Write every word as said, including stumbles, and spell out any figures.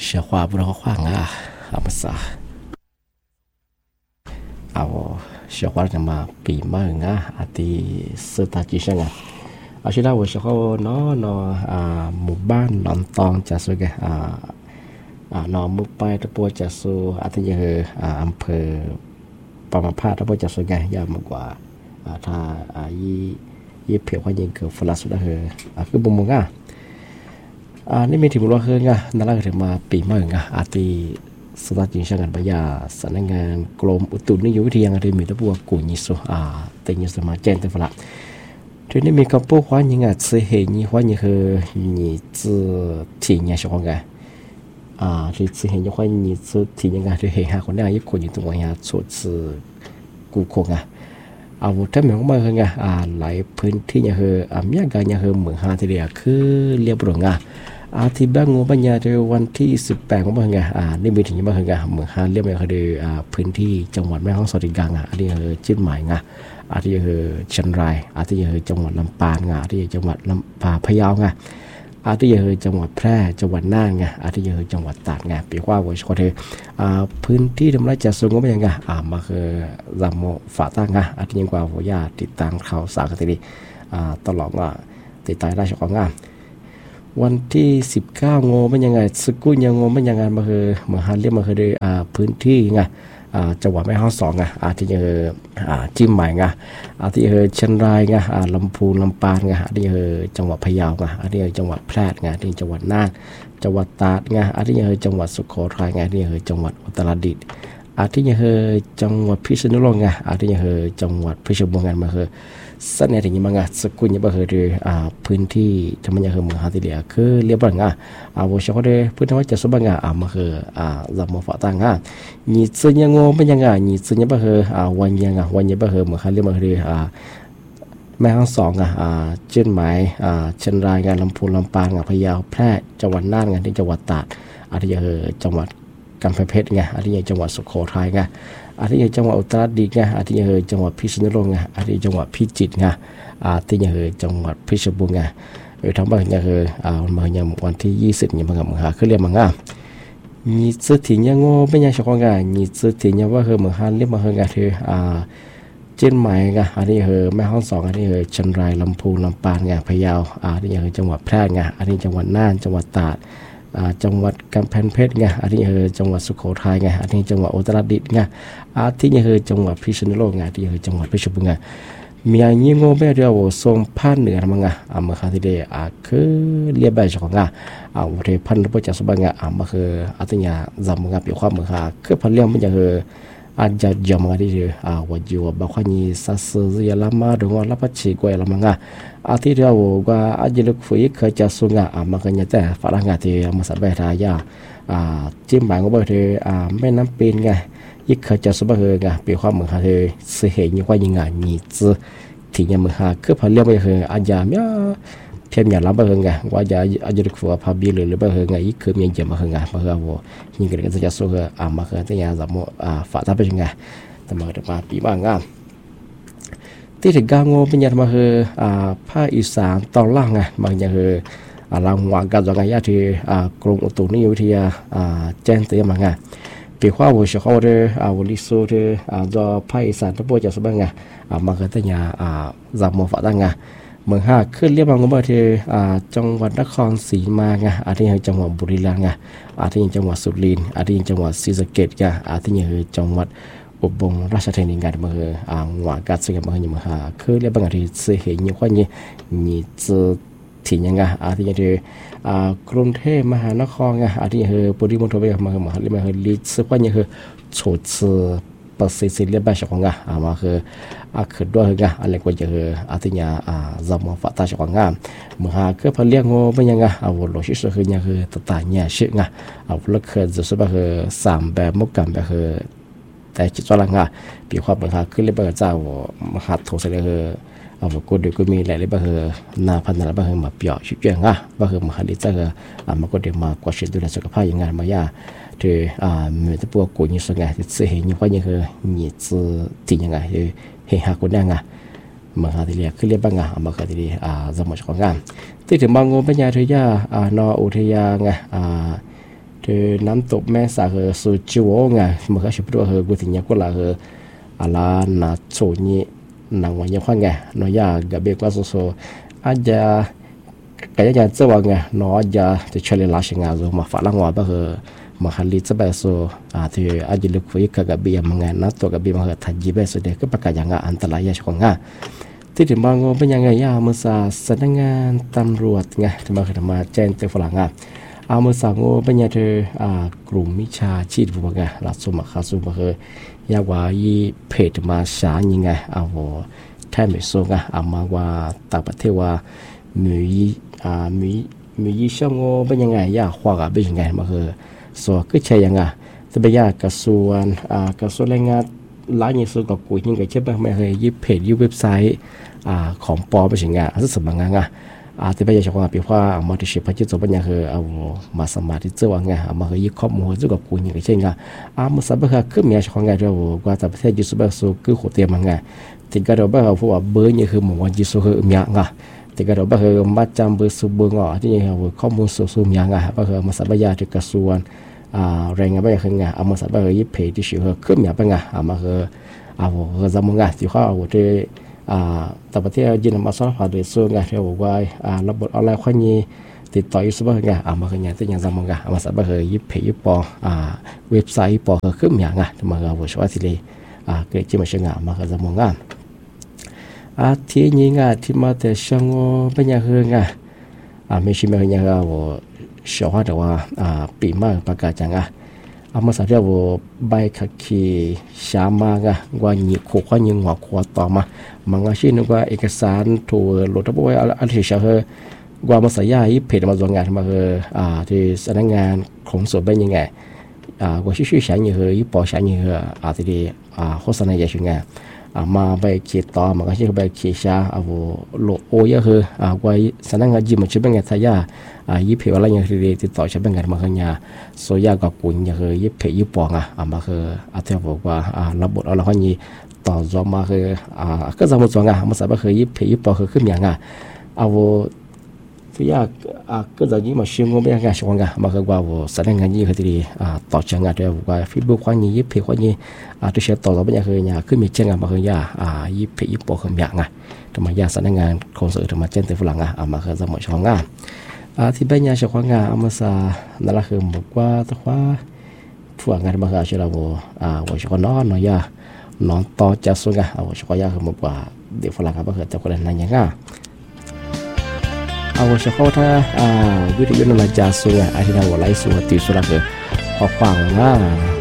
เชื่อความบุญเขาขวางอ่ะอามาซาเอาเชื่อความจะมาปีมาหงอ่ะอาทิสุดท้ายจีช่างอ่ะเอาชื่อเราว่าเชื่อเขาเนาะเนาะอ่าหมู่บ้านหนองตองจะสุดกันอ่าอ่านอมุกไปตะปัวจะสูอาทิยังอ่าอำเภอปามาพาตะปัวจะสุดกันยาวมากกว่าอ่าถ้าอ่ายี่ยี่เพียวว่ายังเกิดฟลาสุดเหรออ่าคือบุ้มงอ่ะอ่านี่มีถึงรู้ว่าเฮงอ่ะนั่นแหละถึงมาปีมาหงอ่ะอาทิสตาร์จิงช่างกันปะยาสำนักงานกรมอุตุนิยมวิทยาการมีตะบัวกุญิสุอ่าเตยิสมาแจ้งเตฟละทีนี้มีคำพูดว่ายังไงสื่อเห็นว่ายังคือนี่สื่อที่ยังช่วงไงอ่าที่สื่อเห็นว่านี่สื่อที่ยังไงที่เห็นหาคนนี้ยี่คนอยู่ตรงนี้สุดสื่อกูคงอ่ะอาวุธทั้งหมดมาคือไงอ่าหลายพื้นที่ยังคืออ่ามีการยังคือเหมือนหาที่เดียวคือเรียบร้อยไงอาทิตย์บางงูปัญญาในวันที่สิบแปดของเมืองไงอ่านี่มีถึงยังไงเหมือนหาเรียบร้อยคืออ่าพื้นที่จังหวัดแม่ฮ่องสอดอีกกังอ่ะอันนี้คือจิ้นหมายไงอาทิตย์คือเชียงรายอาทิตย์คือจังหวัดลำปางไงอาทิตย์จังหวัดลำปางพะเยาไงอาทิตย์คือจังหวัดแพร่จังหวัดน่านไงอาทิตย์คือจังหวัดตราดไงปีกว่าวันก็คืออ่าพื้นที่ทำไรจะสูงก็เป็นยังไงอ่ามาคือลำโมฝาตั้งไงอาทิตย์ยังกว่าหัวยาติดตามข่าวสารกันทีนี้อ่าตลอดว่าติดตามได้ช่องงานวันที่สิบเก้าโงมันยังไงสกุลยังโงมันยังไงมาคือมาหาเรียกมาคือได้อ่าพื้นที่ไงอ่าจังหวัดแม่ฮ่องสอนไงอาทิตย์ยังอ่าจิ้มใหม่ไงอาทิตย์ยังเชียงรายไงอ่าลำพูนลำปางไงอาทิตย์ยังจังหวัดพะเยาไงอาทิตย์ยังจังหวัดแพร่ไงอาทิตย์จังหวัดน่านจังหวัดตราดไงอาทิตย์ยังจังหวัดสุโขทัยไงอาทิตย์ยังจังหวัดอุตรดิตถ์อาทิตย์ยังจังหวัดพิษณุโลกไงอาทิตย์ยังจังหวัดเพชรบูรณ์ไงมาคือสัญญาถึงยังไงสกุลยังบ่เคยดูอ่าพื้นที่ทำมันยังคือเมืองฮาติเดียคือเรียบร้อยไงอ่าว่าชาวเดพื้นที่ว่าจะสบายไงอ่ามาคืออ่าลำมาฝาต่างไงนี่สัญญาโง่เป็นยังไงนี่สัญญาบ่คืออ่าวันยังไงวันยังบ่คือเมืองฮาเรียบมาคืออ่าแม่ฮ่องสอนไงอ่าเชียงใหม่อ่าเชียงรายไงลำพูนลำปางไงพะเยาแพร่จังหวัดน่านไงที่จังหวัดตราดอาทิตย์คือจังหวัดกำแพงเพชรไงอาทิตย์จังหวัดสุโขทัยไงอาทิตย์จังหวัดอุตรดิตถ์ไงอาทิตย์จังหวัดพิษณุโลกไงอาทิตย์จังหวัดพิจิตรไงอาทิตย์จังหวัดเพชรบูรณ์ไงเออทั้งหมดเนี่ยคืออ่ามาอย่างวันที่ยี่สิบเนี่ยมันก็มันหาคือเรียกมันง่ายมีสื่อที่ยังโง่ไม่ยังชอบง่ายมีสื่อที่ยังว่าคือมันหาเรียกมันง่ายคืออ่าเชียงใหม่ไงอันนี้คือแม่ฮ่องสอนอันนี้คือเชียงรายลำพูนลำปางไงพะเยาอ่าอันนี้คือจังหวัดแพร่ไงอันนี้จังหวัดน่านจังหวัดตราดอ่าจังหวัดกำแพงเพชรไงอันนี้คือจังหวัดสุโขทัยไงอันนี้จังหวัดอุตรดิตถ์ไงอาที่นี่คือจังหวัดพิษณุโลกไงที่คือจังหวัดเพชรบูรณ์ไงมีอันยิ่งโง่แบบเดียวส่งผ่านเหนือมั้งอ่ะอ่ามาค่ะที่เดียอ่าคือเรียบแบบของอ่ะอ่าวันที่พันธุ์ประจักษ์สบายอ่ะอ่ามาคืออัตยาจำมั้งอ่ะเปรียบความเหมือนค่ะคือพันเลี้ยงมันจะคืออาจจะยอมกันที่เดียอ่าวันอยู่ว่าบางคนนี่สัสเสียละมาดูว่ารับประชิกไว้ละมั้งอ่ะอาที่เดียวว่าอาจจะลึกฟุ้ยเคยจะส่งอ่ะอ่ามากันเนี่ยแต่ฝรั่งอ่ะที่มาสับแบบทายาอ่าจิ้มบางก็บอกที่อ่าแม่น้ำปีนไงยิ่งเคยจะสบายเลยไงเปรียบความเหมือนค่ะที่เสียเหตุว่ายังไงมีจื้อที่ยังมือหาคือพอเลี้ยงไปคืออาจารย์เนี่ยเทียมอย่างเราไปคือไงว่าจะอาจจะฝึกว่าพาบีหรือหรือไปคือไงอีกคือมีอย่างมาคือไงมาคือว่ายิ่งเกิดก็จะสู้คืออ่ามาคือที่ยังสมมติอ่าฝ่าทับไปยังไงแต่มาเดี๋ยวมาปีบ้างงามที่ถึงกางโง่เป็นยังมาคืออ่าภาคอีสานตอนล่างไงบางอย่างคืออ่าลางวางการจัดการยาที่อ่ากรมอุตุนิยมวิทยาอ่าแจ้งเตือนมาไงปีข้าววัวเช้าเลยอ่าวันลิโซเลยอ่าจอภาคอีสานทั้งปวงจะสบายไงอ่ามาคือที่ยังอ่าจำโมฝาตั้งไงเมืองห้าขึ้นเรียบร้อยก็ที่อ่าจังหวัดนครศรีมาไงอาทิตย์จังหวัดบุรีรัมย์ไงอาทิตย์จังหวัดสุรินทร์อาทิตย์จังหวัดศรีสะเกษไงอาทิตย์จังหวัดอุบลราชธานีไงมาคืออ่าหวานกัดสิ่งมาคือมาห้าขึ้นเรียบร้อยที่เสียเหตุยิ่งกว่านี้มีจืดที่ยังไงอาทิตย์ที่อ่ากรุงเทพมหานครไงอาทิตย์ปริมณฑลไปมาคือมาเรียบร้อยลิซึ่งว่านี่คือโฉดจืดภาษีเรียบร้อยของไงอ่ามาคืออาคือด้วยไงอะไรก็จะคืออาทิตย์อ่าจำมาฝาตาของงามเมื่อหาคือพเลี้ยงโง่เป็นยังไงเอาวัวโลชิสคือยังคือตาเนี่ยชื่อไงเอาลูกคือจะสุดก็คือสามแบบมุกกันแบบคือแต่จิตจรังไงปีความเมื่อหาคือเรียบร้อยเจ้ามหาโทษเลยคือเอาวัวกูดูกูมีอะไรเรียบร้อยคือนาพันธุ์อะไรบ้างคือมาเปียกชิบเจียงอ่ะบ้างคือมหาดิจ้าคืออ่ามาก็เดี๋ยวมากวาดเช็ดดูแลสุขภาพยังไงมาย่าที่อ่าเมื่อที่พวกกูนี่ส่วนใหญ่ที่เสียเหตุยิ่งกว่ายังคือมีจืดที่ยังไงที่เฮียคนนั่งอ่ะมาหาที่เรียกคือเรียกบ้างอ่ะมาหาที่เรียกอ่าสมุทรของงานที่ถึงบางงูเป็นยาเทียอ่านออุทยาไงอ่าท thì nắm tụ mẹ sa hờ su chiu nga mà cái chụp đua hờ của thì nhà của là hờ ala na chỗ nhị nang ngoài nhà khoa nga nó ya gặp biết qua số số aja cái nhà chơi vào nga nó aja thì chơi lên lá sinh nga rồi mà phải là ngoài bao hờ mà hành lý chơi bao số à thì aja lúc với cái gặp biết mà nga nó tụ gặp biết mà hờ thay bao số để cái bạc cái nga anh ta lại ya cho ngaที่ถึงบางเป็นยังไงยาเมื่อสาสำนักงานตำรวจไงที่มาคือมาแจ้งเตือนฝรั่งอ่ะเอาเมื่อสางโง่เป็นยังเธออ่ากลุ่มมิชาชีพพวกไงหลักสมัครข้าสู้มาคือยาว่ายี่เพจมาสายังไงเอาแท้ไม่ส่งอ่ะเอามาว่าต่างประเทศว่ามีอ่ามีมียี่ช่างโง่เป็นยังไงยาขวาเป็นยังไงมาคือส่วนก็ใช่ยังไงแต่เป็นยากระทรวงอ่ากระทรวงแรงงานหลายอย่างส่วนกับกูยังไงเช่นแบบไม่เคยยี่เพจยี่เว็บไซต์อ่าของปอไม่ใช่งานซึ่งสมัครงานอ่ะอาที่ไปยังชาวบ้านพี่ว่ามาที่เชื่อพระเจ้าเป็นยังคือเอามาสมัครที่เจ้าว่าไงมาคือยี่ข้อมูลส่วนกับกูยังไงเช่นงานอาเมื่อสัปดาห์ขึ้นมีชาวบ้านเราว่าแต่ประเทศยูสุเบอร์สูคือหัวเตียมงานที่ก็เราบ้าเขาพูดว่าเบอร์นี่คือหมู่วันยูสุคือมีงานที่ก็เราบ้าคือมาจำเบอร์สูเบอร์งอที่นี่คือข้อมูลสูสูมีงานบ้าคือมาสัปดาห์ที่กระทรวงอ่าแรงงานบ้าคืองานเอามาสัปดาห์ยี่เพจที่เชื่อขึ้นมีเป็นงานเอามาคือเอาคือจำงานที่เขาเอาที่อ่าแต่ประเทศจีนมาสอนผ่านโดยส่วนงานที่บอกว่าอ่าระบบออนไลน์ข้อนี้ติดต่อยูทูบเบอร์งานเอามาคืองานที่ยังจำงานเอามาสัปดาห์ยี่เพจยี่ปออ่าเว็บไซต์ยี่ปอคือขึ้นมีงานที่มาเอาช่วยที่เลยอ่าเกิดที่มาเชื่องานมาคือจำงานอาที่นี้งานที่มาแต่ช่างเป็นยังไงงานอ่าไม่ใช่ไม่ใช่ยังไงว่าชาวแต่ว่าอ่าปีมากประกาศจังอ่ะอามาสักเดียวใบขับขี่ชามากะว่าหยิบขวดยิงหัวขวดต่อมามังอาชีพนึกว่าเอกสารถูกหลุดทั้งหมดอันที่เชื่อเหอว่ามาสัญญาอีเพจมาส่งงานมาคืออ่าที่สำนักงานของส่วนเป็นยังไงอ่าว่าชื่อชื่อฉันยังเหอยี่ปอฉันยังเหออ่าที่อ่าโฆษณาอย่างเช่นไงอ่ามาใบขี่ต่อมังอาชีพใบขี่ชาอ่าว่าโลโอเยอะเหออ่าว่าสำนักงานยิมมันชื่อเป็นไงสัญญาอ่ายี่เพจอะไรอย่างที่ติดต่อชื่อเป็นไงมาคือเนี่ยโซยากับกุญยังคือยี่เพจยี่ปองอ่ะอ่ามาคืออาที่บอกว่าอ่าระบบอะไรข้อนี้ต่อจอมาคืออ่าก็จะมาจองอ่ะมาสับคือยี่เพจยี่ปองคือขึ้นอย่างอ่ะเอาที่ยากอ่าก็จะยิ่งมาเชื่อมไม่ยังไงช่วงอ่ะมาคือว่าแสดงงานยี่คือที่อ่าต่อจังอ่ะเดี๋ยวว่าฟีบุกข้อนี้ยี่เพจข้อนี้อ่าที่เชื่อต่อเราไม่ยังคือเนี่ยขึ้นมีเจ้าอ่ะมาคือยาอ่ายี่เพจยี่ปองคืออย่างอ่ะทำไมยาแสดงงานของสื่อทำไมเจ้าตัวฝรั่งอ่ะอ่ามาคือจะหมดช่วงอ่ะอ่าที่เป็นยาช่วงอ่ะเอามาซานั่นแหละคือบอกว่าตัวว่าผู้งานมาคือเชื่อเราอ่าว่าช่วงนอนเนาะยานอนต่อจะส่งอ่ะเอาช่วงยาคือบอกว่าเด็กฝรั่งมาคือจะคนนั้นยังไงเอาช่วงถ้าอ่าวิทยุนั่นจะส่งอ่ะอาทิตย์ละวันไล่ส่งติดสุดละคือพอฟังนะ